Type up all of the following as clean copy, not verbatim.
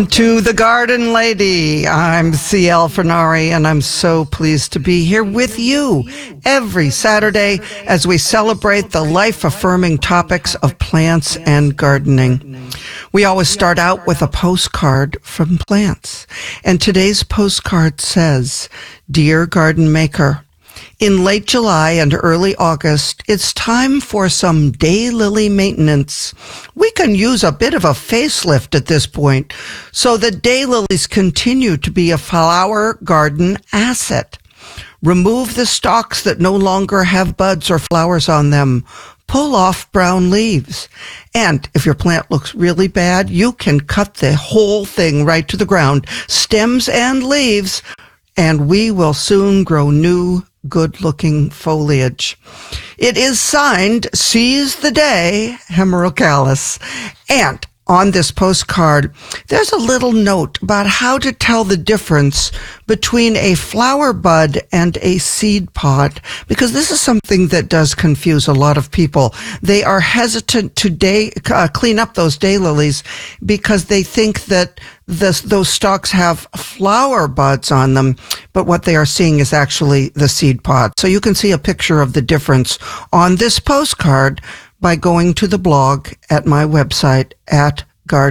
To the Garden Lady. I'm C.L. Fernari, and I'm so pleased to be here with you every Saturday as we celebrate the life-affirming topics of plants and gardening. We always start out with a postcard from plants, and today's postcard says, "Dear Garden Maker, in late July and early August, it's time for some daylily maintenance. We can use a bit of a facelift at this point so that daylilies continue to be a flower garden asset. Remove the stalks that no longer have buds or flowers on them. Pull off brown leaves. And if your plant looks really bad, you can cut the whole thing right to the ground, stems and leaves, and we will soon grow new, good-looking foliage." It is signed, Seize the Day, Hemerocallis. And on this postcard, there's a little note about how to tell the difference between a flower bud and a seed pod, because this is something that does confuse a lot of people. They are hesitant to clean up those daylilies because they think that those stalks have flower buds on them, but what they are seeing is actually the seed pod. So you can see a picture of the difference on this postcard by going to the blog at my website at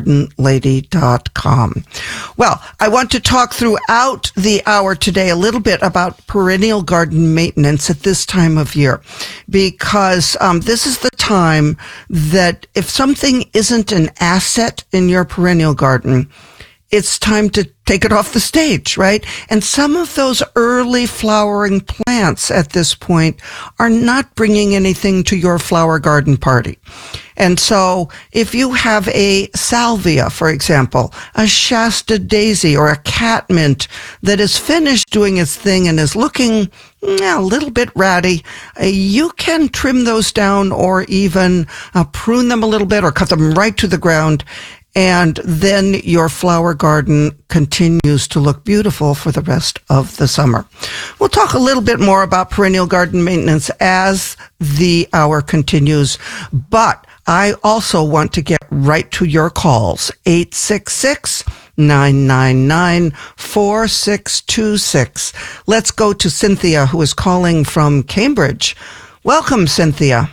gardenlady.com. Well, I want to talk throughout the hour today a little bit about perennial garden maintenance at this time of year, because this is the time that if something isn't an asset in your perennial garden, it's time to take it off the stage, right? And some of those early flowering plants at this point are not bringing anything to your flower garden party. And so if you have a salvia, for example, a Shasta daisy or a catmint that is finished doing its thing and is looking a little bit ratty, you can trim those down or even prune them a little bit or cut them right to the ground. And then your flower garden continues to look beautiful for the rest of the summer. We'll talk a little bit more about perennial garden maintenance as the hour continues, but I also want to get right to your calls. 866-999-4626. Let's go to Cynthia, who is calling from Cambridge. Welcome, Cynthia.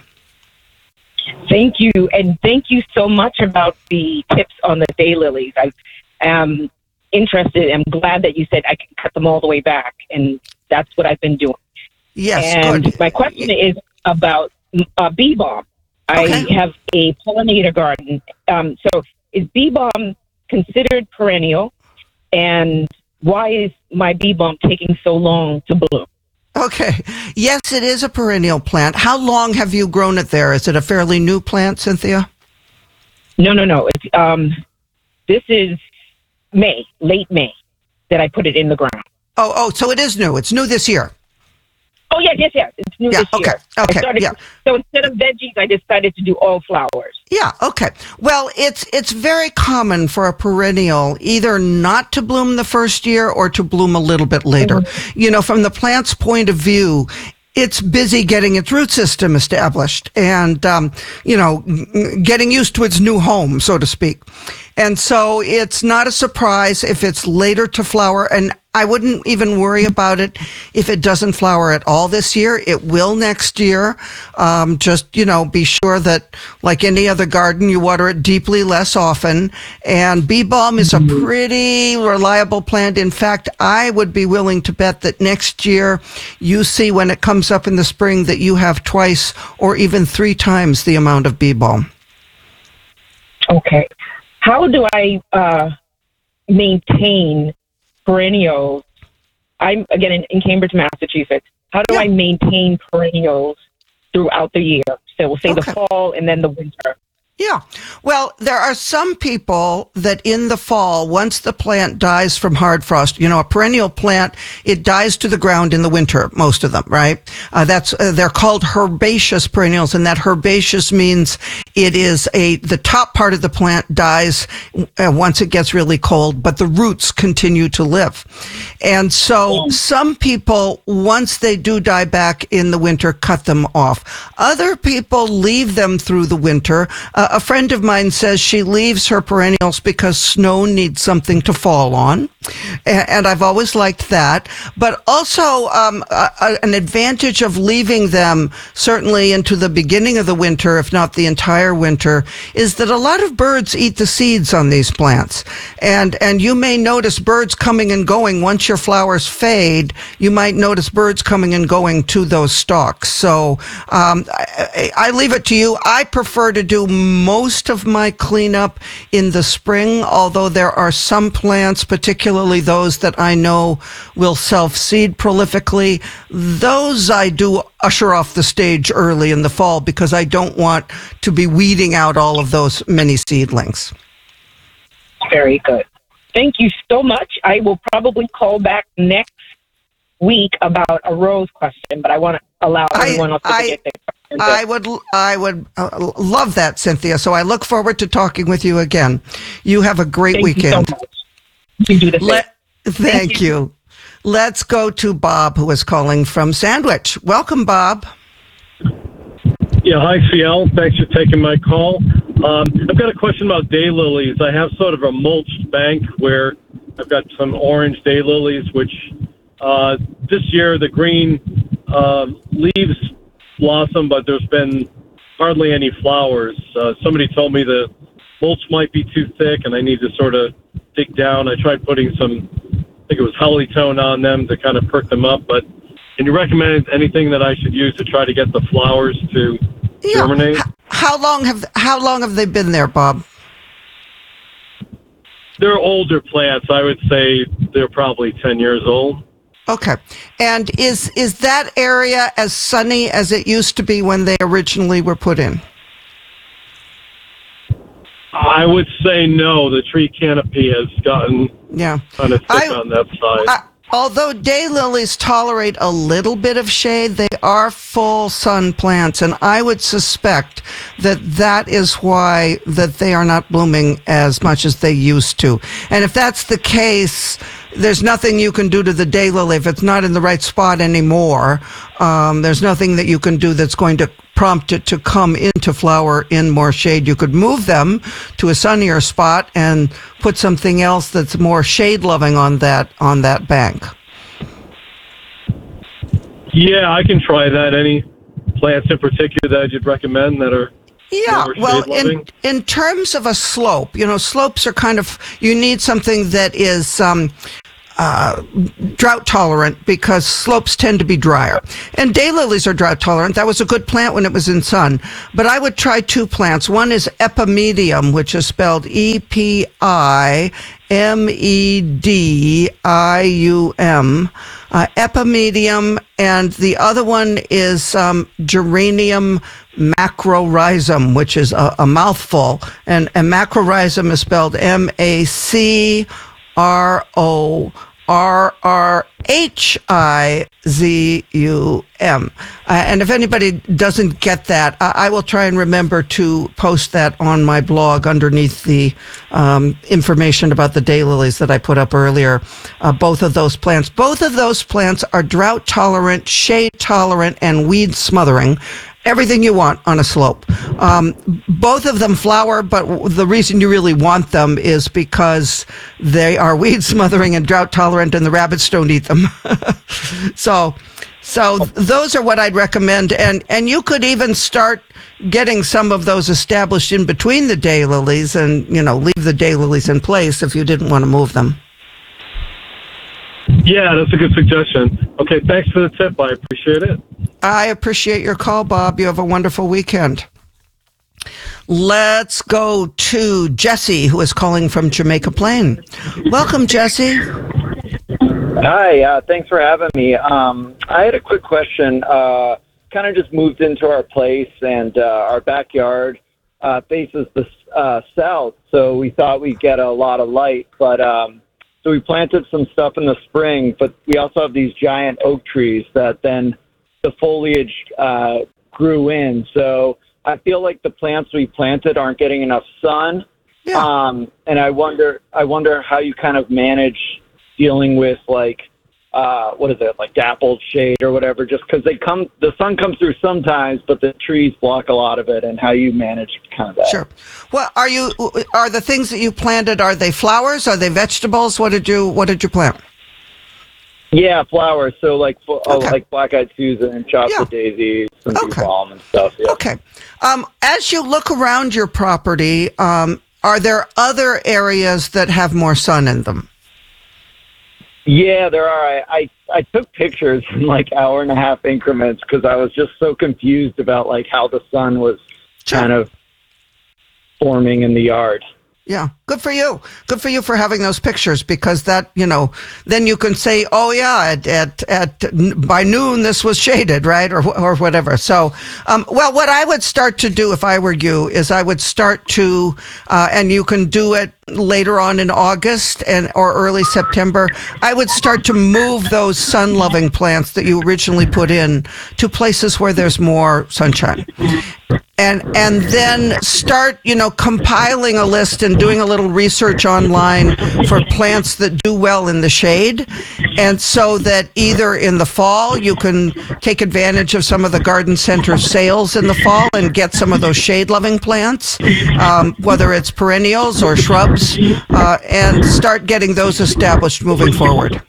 Thank you, and thank you so much about the tips on the daylilies. I am interested. I'm glad that you said I can cut them all the way back, and that's what I've been doing. Yes, and good. My question is about bee balm. Okay. I have a pollinator garden. So is bee balm considered perennial, and why is my bee balm taking so long to bloom? Okay. Yes, it is a perennial plant. How long have you grown it there? Is it a fairly new plant, Cynthia? No. It's this is late May, that I put it in the ground. Oh, so it is new. It's new this year. Oh, yes. It's new this year. Okay. So instead of veggies, I decided to do all flowers. Yeah, okay. Well, it's very common for a perennial either not to bloom the first year or to bloom a little bit later. Mm-hmm. You know, from the plant's point of view, it's busy getting its root system established and, getting used to its new home, so to speak. And so it's not a surprise if it's later to flower, and I wouldn't even worry about it if it doesn't flower at all this year. It will next year. Just be sure that, like any other garden, you water it deeply less often. And bee balm is a pretty reliable plant. In fact, I would be willing to bet that next year you see when it comes up in the spring that you have twice or even 3 times the amount of bee balm. Okay. How do I maintain perennials? I'm, again, in Cambridge, Massachusetts. How do I maintain perennials throughout the year? So we'll say the fall and then the winter. Yeah. Well, there are some people that in the fall, once the plant dies from hard frost, a perennial plant, it dies to the ground in the winter, most of them, right? They're called herbaceous perennials, and that herbaceous means it is the top part of the plant dies once it gets really cold, but the roots continue to live. And so some people, once they do die back in the winter, cut them off. Other people leave them through the winter. A friend of mine says she leaves her perennials because snow needs something to fall on. And I've always liked that. But also an advantage of leaving them certainly into the beginning of the winter, if not the entire winter, is that a lot of birds eat the seeds on these plants. And you may notice birds coming and going. Once your flowers fade, you might notice birds coming and going to those stalks. So I leave it to you. I prefer to do most of my cleanup in the spring, although there are some plants, particularly those that I know will self-seed prolifically. Those I do usher off the stage early in the fall because I don't want to be weeding out all of those many seedlings. Very good. Thank you so much. I will probably call back next week about a rose question, but I want to allow everyone else to get their questions. I would love that, Cynthia. So I look forward to talking with you again. You have a great weekend. Thank you so much. You do the same. Thank you. Let's go to Bob, who is calling from Sandwich. Welcome, Bob. Yeah, hi, CL. Thanks for taking my call. I've got a question about daylilies. I have sort of a mulched bank where I've got some orange daylilies, which this year the green leaves blossom, but there's been hardly any flowers. Somebody told me the mulch might be too thick and I need to sort of dig down. I tried putting some, I think it was Hollytone on them to kind of perk them up, but can you recommend anything that I should use to try to get the flowers to germinate? How long have they been there, Bob? They're older plants. I would say they're probably 10 years old. Okay. And is that area as sunny as it used to be when they originally were put in? I would say no. The tree canopy has gotten kind of thick on that side. Although daylilies tolerate a little bit of shade, they are full sun plants, and I would suspect that is why that they are not blooming as much as they used to. And if that's the case, there's nothing you can do to the daylily if it's not in the right spot anymore. There's nothing that you can do that's going to prompt it to come into flower in more shade. You could move them to a sunnier spot and put something else that's more shade loving on that bank. Yeah, I can try that. Any plants in particular that you'd recommend that are more shade-loving? In terms of a slope, slopes are kind of, you need something that is drought tolerant because slopes tend to be drier. And daylilies are drought tolerant. That was a good plant when it was in sun. But I would try two plants. One is Epimedium, which is spelled Epimedium. Epimedium, and the other one is Geranium macrorhizum, which is a mouthful. And macrorhizum is spelled MacRorhizum. And if anybody doesn't get that, I will try and remember to post that on my blog underneath the information about the daylilies that I put up earlier. Both of those plants are drought tolerant, shade tolerant, and weed smothering. Everything you want on a slope. Both of them flower, but the reason you really want them is because they are weed smothering and drought tolerant, and the rabbits don't eat them. So those are what I'd recommend. And you could even start getting some of those established in between the daylilies and, leave the daylilies in place if you didn't want to move them. Yeah, that's a good suggestion. Okay, thanks for the tip. I appreciate it. I appreciate your call, Bob. You have a wonderful weekend. Let's go to Jesse, who is calling from Jamaica Plain. Welcome, Jesse. Hi, thanks for having me. I had a quick question. Kind of just moved into our place, and our backyard faces the south, so we thought we'd get a lot of light, but so we planted some stuff in the spring, but we also have these giant oak trees that then the foliage grew in. So I feel like the plants we planted aren't getting enough sun. Yeah. And I wonder how you kind of manage dealing with like what is it, like dappled shade or whatever, just because the sun comes through sometimes, but the trees block a lot of it, and how you manage kind of that. Sure. Well, are the things that you planted, are they flowers? Are they vegetables? What did you plant? Yeah, flowers. So like Okay. like black-eyed Susan and chocolate daisies, some bee balm and stuff. Yeah. Okay. As you look around your property, are there other areas that have more sun in them? Yeah, there are. I took pictures in like hour and a half increments because I was just so confused about like how the sun was kind of forming in the yard. Yeah, good for you. Good for you for having those pictures, because that, then you can say, oh yeah, by noon this was shaded, right, or whatever. So, well, what I would start to do if I were you is I would start to, and you can do it later on in August or early September. I would start to move those sun-loving plants that you originally put in to places where there's more sunshine. And then start, compiling a list and doing a little research online for plants that do well in the shade. And so that either in the fall, you can take advantage of some of the garden center sales in the fall and get some of those shade-loving plants, whether it's perennials or shrubs, and start getting those established moving forward.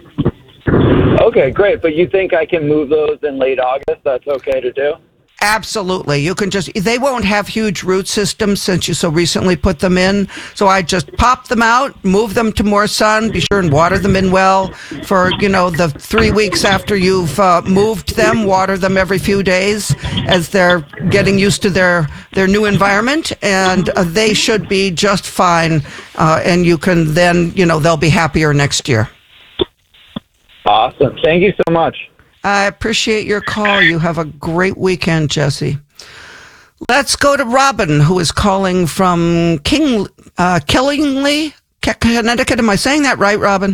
Okay, great. But you think I can move those in late August? That's okay to do? Absolutely. You can they won't have huge root systems since you so recently put them in. So I just pop them out, move them to more sun, be sure and water them in well for, the 3 weeks after you've moved them, water them every few days as they're getting used to their new environment, and they should be just fine. And you can then, they'll be happier next year. Awesome. Thank you so much. I appreciate your call. You have a great weekend, Jesse. Let's go to Robin, who is calling from Killingly, Connecticut. Am I saying that right, Robin?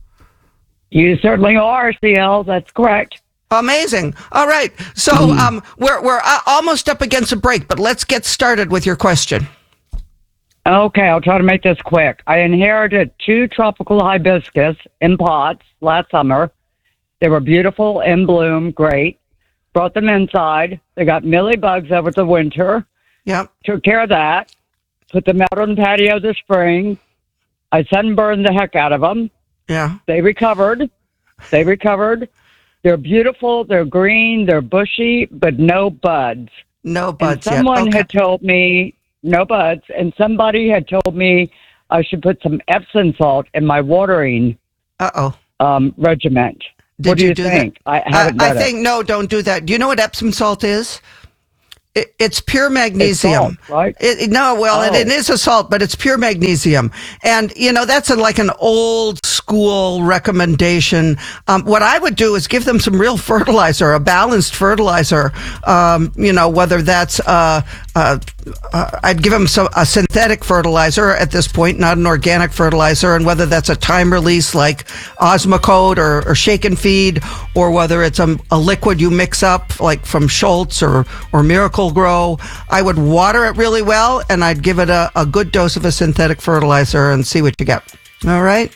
You certainly are, CL. That's correct. Amazing. All right. So we're almost up against a break, but let's get started with your question. Okay, I'll try to make this quick. I inherited 2 tropical hibiscus in pots last summer. They were beautiful, in bloom, great. Brought them inside. They got mealybugs over the winter. Yep. Took care of that. Put them out on the patio this spring. I sunburned the heck out of them. Yeah. They recovered. They're beautiful. They're green. They're bushy, but no buds. No buds and someone yet. Okay. had told me, no buds, and somebody had told me I should put some Epsom salt in my watering regiment. What do you think? That? I haven't done I think, no, don't do that. Do you know what Epsom salt is? It's pure magnesium. It's salt, right? It is a salt, but it's pure magnesium. And, that's like an old school recommendation. What I would do is give them some real fertilizer, a balanced fertilizer, whether that's, I'd give them a synthetic fertilizer at this point, not an organic fertilizer, and whether that's a time release like Osmocote or Shake and Feed, or whether it's a liquid you mix up like from Schultz or Miracle Grow. I would water it really well, and I'd give it a good dose of a synthetic fertilizer and see what you get. All right?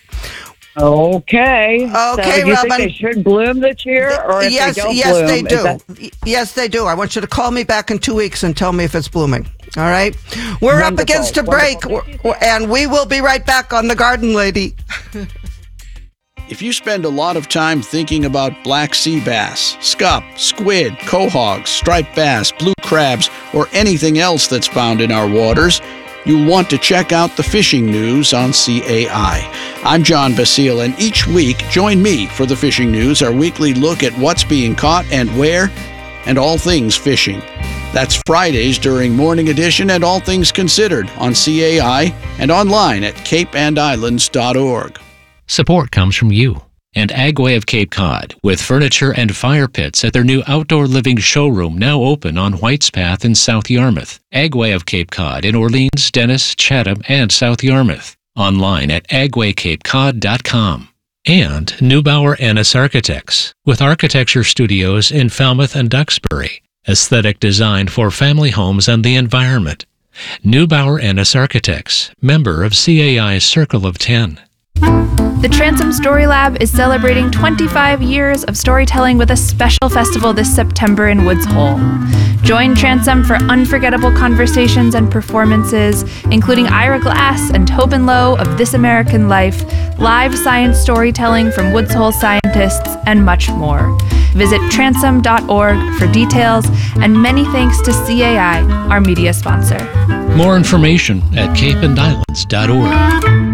Okay. Okay, so you Robin. think they should bloom this year, or if yes, they don't yes, bloom, they do. that... Yes, they do. I want you to call me back in 2 weeks and tell me if it's blooming. All right? We're up against a break, and we will be right back on The Garden Lady. If you spend a lot of time thinking about black sea bass, scup, squid, quahogs, striped bass, blue crabs, or anything else that's found in our waters, you'll want to check out the fishing news on CAI. I'm John Basile, and each week, join me for the Fishing News, our weekly look at what's being caught and where, and all things fishing. That's Fridays during Morning Edition and All Things Considered on CAI and online at capeandislands.org. Support comes from you and Agway of Cape Cod, with furniture and fire pits at their new outdoor living showroom now open on White's Path in South Yarmouth. Agway of Cape Cod in Orleans, Dennis, Chatham, and South Yarmouth. Online at agwaycapecod.com. And Neubauer Ennis Architects, with architecture studios in Falmouth and Duxbury. Aesthetic design for family homes and the environment. Neubauer Ennis Architects, member of CAI's Circle of 10. The Transom Story Lab is celebrating 25 years of storytelling with a special festival this September in Woods Hole. Join Transom for unforgettable conversations and performances, including Ira Glass and Tobin Lowe of This American Life, live science storytelling from Woods Hole scientists, and much more. Visit transom.org for details, and many thanks to CAI, our media sponsor. More information at capeandislands.org.